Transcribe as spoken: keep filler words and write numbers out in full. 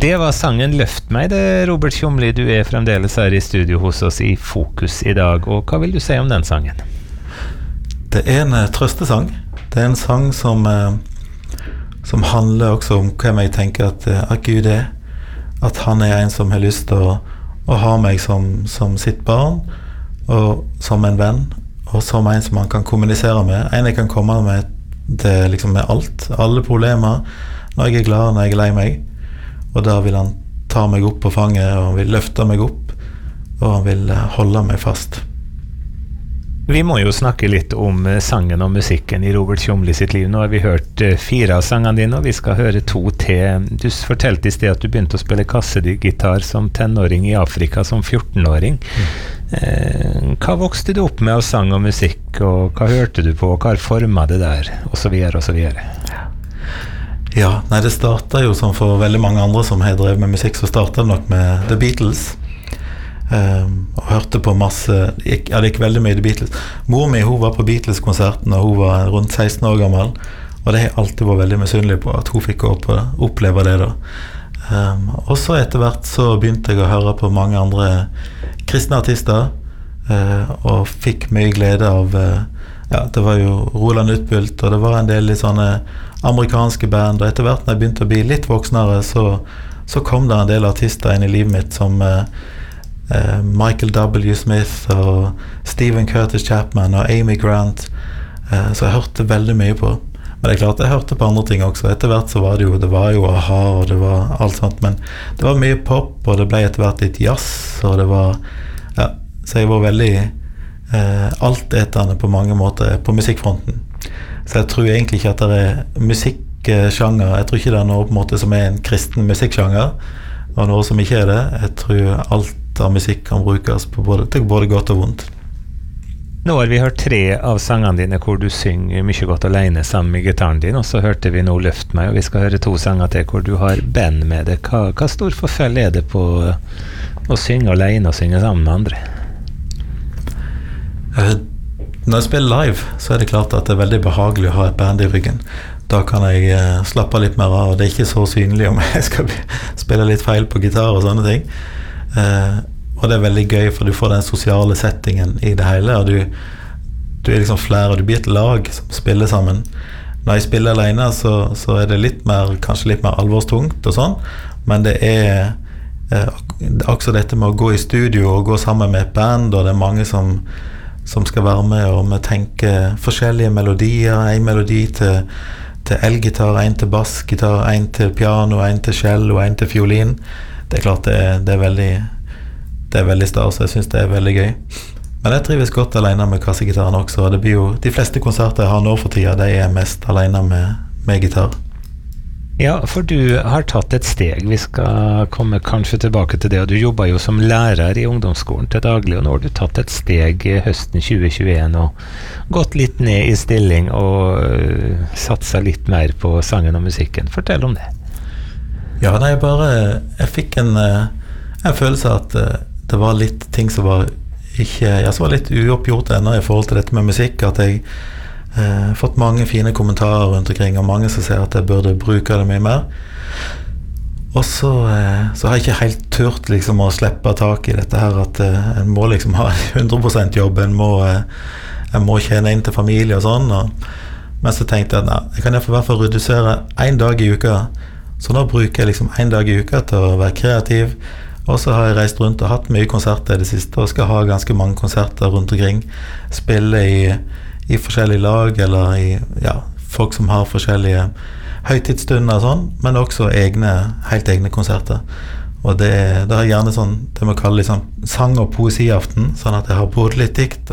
Det var sangen Løft meg, det Robert Tjomli, du er fremdeles her i studio hos oss i Fokus i dag, og hva vil du si om den sangen? Det er en uh, trøstesang. Det er en sang som, uh, som handler også om hvem jeg tenker at, uh, at Gud er. At han er en som har lyst til å, å ha meg som, som sitt barn, og som en venn, og som en som han kan kommunisere med. En jeg kan komme med, det, liksom med alt, alle problemer, når jeg er glad, når jeg er lei meg. Og da vil han ta meg opp på fanget, og han vil løfte meg opp, og han vil holde meg fast. Vi må jo snakke litt om sangen og musikken i Robert Tjomli sitt liv. Nå har vi hørt fire av sangene dine, og vi skal høre to til. Du fortalte i sted at du begynte å spille kassegitar som tenåring i Afrika, som fjortenåring. Mm. Eh, hva vokste du opp med av sang og musikk, og hva hørte du på, og hva formet det der, og så videre, og så videre? Ja, nei, det startet jo som for veldig mange andre som har drevet med musikk, så startet det nok med The Beatles. Um, og hørte på masse, jeg, ja, det gikk veldig mye The Beatles. Mor mi, hun var på Beatles-konserten, og hun var rundt seksten år gammel, og det har jeg alltid vært veldig misunnelig på, at hun fikk opp, oppleve det da. Um, og så etter hvert så begynte jeg å høre på mange andre kristne artister, uh, og fikk mye glede av, uh, ja, det var jo Roland Utbult, og det var en del litt sånne amerikanske band, og etter hvert når jeg begynte å bli litt voksnere, så, så kom det en del artister inn i livet mitt, som uh, uh, Michael W. Smith, og Stephen Curtis Chapman, og Amy Grant, uh, så jeg hørte veldig mye på. Men det er klart, jeg hørte på andre ting også. Etter hvert så var det jo, det var jo A-ha, og det var alt sånt, men det var mye pop, og det ble etter hvert litt jazz, og det var, ja, så jeg var veldig uh, altetende på mange måter på musikkfronten. Så jeg tror egentlig ikke at det er musikksjanger. Jeg tror ikke det er noe på en måte som er en kristen musikksjanger, og noe som ikke er det. Jeg tror alt av musikk kan brukes på både, til både godt og vondt. Nå har vi hørt tre av sangene dine hvor du synger mye godt alene sammen med gitaren din, og så hørte vi nå Løft meg, og vi skal høre to sanger til hvor du har band med det. Hva, hva stor forskjell er det på å synge alene og synge sammen med andre? Uh, Når jeg spiller live, så er det klart at det er veldig behagelig å ha et band i ryggen. Da kan jeg eh, slappe litt mer av, og det er ikke så synlig om jeg skal spille litt feil på gitar og sånne ting. Eh, og det er veldig gøy, for du får den sosiale settingen i det hele, og du, du er liksom flere, og du blir et lag som spiller sammen. Når jeg spiller alene, så, så er det litt mer, kanskje litt mer alvorstungt og sånn, men det er eh, også dette med å gå i studio og gå sammen med et band, og det er mange som som skal være med, og vi tenker forskjellige melodier, en melodi til, til elgitar, en til bassgitar, en til piano, en til cello, en til fiolin. Det er klart det er, det er veldig det er veldig stas, jeg synes det er veldig gøy. Men jeg trives godt alene med kassegitaren også, og det blir jo, de fleste konserter jeg har nå for tida, de er mest alene med, med gitar. Ja, for du har tatt et steg. Vi skal komme kanskje tilbake til det, og du jobber jo som lærer i ungdomsskolen til daglig, og nå har du tatt et steg høsten tjue tjueen og gått litt ned i stilling og uh, satset litt mer på sangen og musikken. Fortell om det. Ja, nei, bare, jeg fikk en, en følelse at det var litt ting som var ikke, ja, som var litt uoppgjort ennå i forhold til dette med musikk, at jeg Eh, fått mange fine kommentarer rundt omkring, og mange som sier at jeg burde bruke det mye mer. Og så, eh, så har jeg ikke helt turt liksom å slippe tak i dette her, at eh, en må liksom ha hundre prosent jobb, en må, eh, en må tjene inn til familie og sånn, og, men så tenkte jeg at nei, jeg kan i hvert fall redusere en dag i uka, så nå bruker jeg liksom en dag i uka til å være kreativ. Og så har jeg reist rundt og hatt mye konserter i det siste, og skal ha ganske mange konserter rundt omkring, spille i i forskjellige lag, eller i ja, folk som har forskjellige høytidsstunder og sånn, men også egne, helt egne konserter. Og det, det er gjerne sånn, det må kalle liksom sang- og poesiaften, sånn at jeg har både litt dikt